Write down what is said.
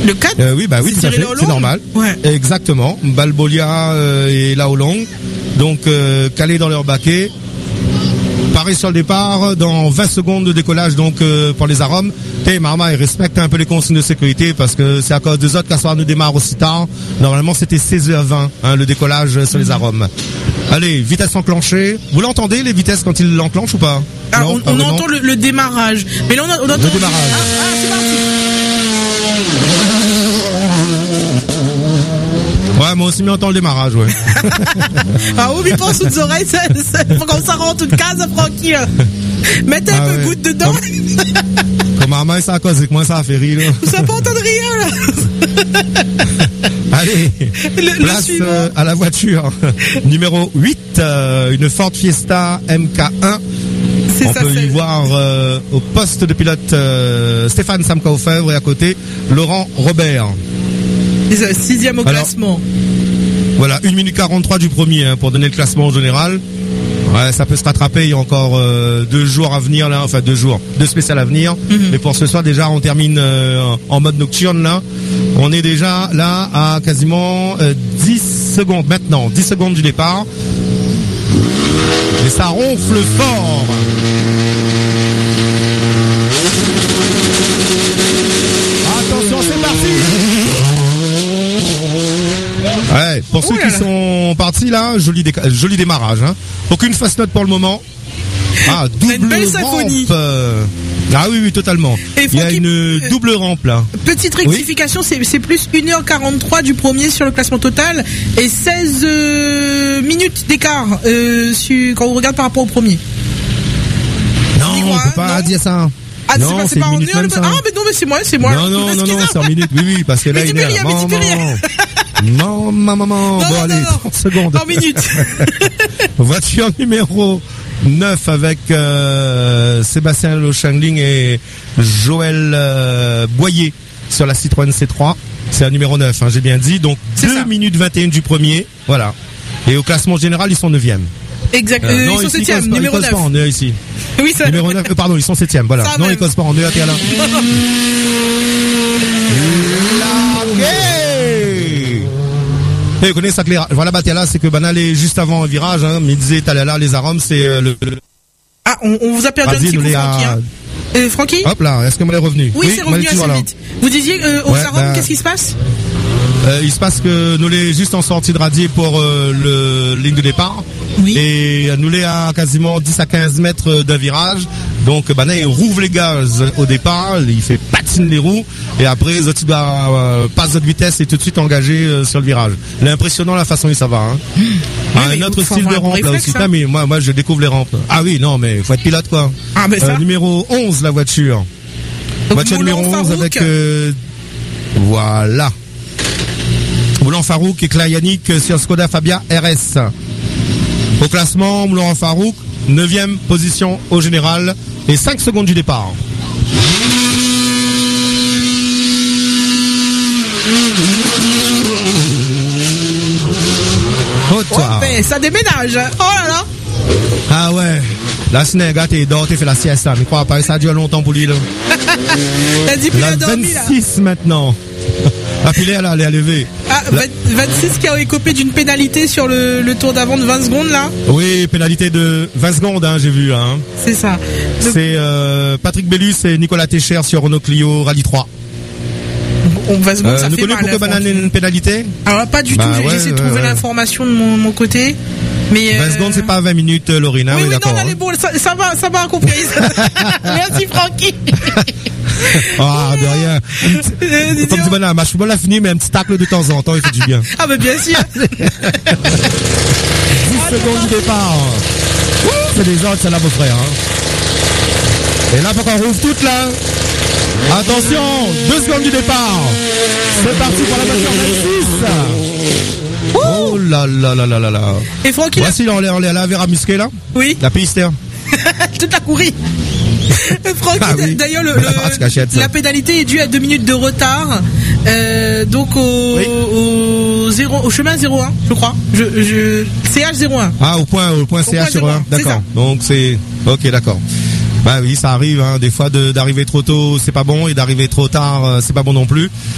Le 4 Oui, tout à fait, c'est normal. Ouais. Exactement. Balbolia et Lao Long. Donc, calés dans leur baquet. Pareil sur le départ, dans 20 secondes de décollage, donc, pour les arômes. Marma, ils respectent un peu les consignes de sécurité parce que c'est à cause des autres qu'Assoir nous démarre aussi tard. Normalement, c'était 16h20, le décollage sur les arômes. Allez, vitesse enclenchée. Vous l'entendez, les vitesses, quand il l'enclenche ou pas? Non, on entend le démarrage. Mais là, on entend le démarrage. C'est parti. Ouais, moi aussi, mais on entend le démarrage, ouais. Mais pas sous les oreilles, faut qu'on s'en rende toute case, Francky. Mettez un peu goutte dedans. Comme maman, ça a causé que moi, ça a fait rire, là. Ça pas entendu rien, là. Allez, place à la voiture. Numéro 8, une Ford Fiesta MK1. On peut y voir au poste de pilote Stéphane Samkaufevre et à côté Laurent Robert. 6e au classement. Voilà, 1 minute 43 du premier pour donner le classement en général. Ouais, ça peut se rattraper, il y a encore 2 jours à venir là, enfin 2 spéciales à venir. Mais pour ce soir déjà on termine en mode nocturne là. On est déjà là à quasiment 10 secondes maintenant, 10 secondes du départ. Et ça ronfle fort. Attention, c'est parti. Ouais, pour ceux qui sont partis là, joli démarrage. Aucune fast note pour le moment. Double rampe. Ah oui, totalement. Il y a une double rampe là. Petite rectification, c'est plus 1h43 du premier sur le classement total et 16 minutes d'écart quand on regarde par rapport au premier. Non, on peut pas dire ça. Non, c'est pas en minutes même, ça. Mais non, mais c'est moi. Non, c'est en minutes. Oui, parce que là, il est là. Maman. Bon, allez, 30 secondes. En minutes. Voiture numéro 9 avec Sébastien Lochangling et Joël Boyer sur la Citroën C3. C'est un numéro 9, j'ai bien dit. Donc 2 minutes 21 du premier. Voilà. Et au classement général, ils sont 9e. Exact. Ils sont 7e, numéro 9. Ils causent pas en ici. Oui, ça. Numéro 9, pardon, ils sont 7e. Voilà. Ça non, même. Ils causent pas en 2 à là. Vous connaissez ça clair. Voilà, là, c'est que Banal est juste avant un virage, mais il disait, là, les arômes, c'est on vous a perdu un petit coup, Francky. Francky? Hop là, est-ce que vous est revenu? Oui, c'est revenu assez vite. Vous disiez, aux arômes, qu'est-ce qui se passe? Il se passe que nous l'est juste en sortie de radier pour le ligne de départ. Oui. Et nous l'est à quasiment 10 à 15 mètres d'un virage. Donc, il rouvre les gaz au départ, il fait patine les roues, et après, il passe de vitesse et tout de suite engagé sur le virage. Il est impressionnant la façon dont ça va, un autre style de rampe, là aussi. Mais moi, je découvre les rampes. Ah oui, non, mais faut être pilote, quoi. Ah, mais ça. Numéro 11, la voiture. Donc, voiture numéro 11 avec, voilà. Moulin Farouk et Clay Yannick sur Skoda Fabia RS. Au classement, Moulin Farouk, 9e position au général et 5 secondes du départ. Ça déménage. Oh là là. Ah ouais. La Snega, t'es dehors, t'es fait la siesta. Mais crois pas, ça a duré longtemps pour lui, là. T'as dit plus la 26 maintenant. La filet, elle est levée. 26 qui a écopé d'une pénalité sur le tour d'avant de 20 secondes, là. Oui, pénalité de 20 secondes, j'ai vu, C'est ça. Donc, c'est Patrick Bellus et Nicolas Técher sur Renault Clio Rallye 3. On va se ça nous fait connaissez mal. Pourquoi Banane une pénalité? Alors, pas du tout. J'ai essayé de trouver l'information de mon côté. Mais 20 secondes, c'est pas 20 minutes, Laurine. Oui, d'accord. Non, bon, ça va, compris. Merci, Francky. De rien. Comme tu m'as match football a fini, mais un petit tacle de temps en temps, il fait du bien. Ah, bah, bien sûr. 10 secondes du départ. C'est des autres, c'est là, vos frères, Et là, faut qu'on rouvre toute, là. Attention, 2 secondes du départ. C'est parti pour la voiture 26. Oh là là là là là là. Et Francky, voici, on est à la Vera Musqué, là. Oui. La piste. Tout a couru. Francky, d'ailleurs, la pénalité est due à 2 minutes de retard. Donc au chemin 01, je crois. CH01. Au point CH sur 1. D'accord. Donc c'est ok, d'accord. Bah oui, ça arrive, des fois d'arriver trop tôt, c'est pas bon, et d'arriver trop tard, c'est pas bon non plus.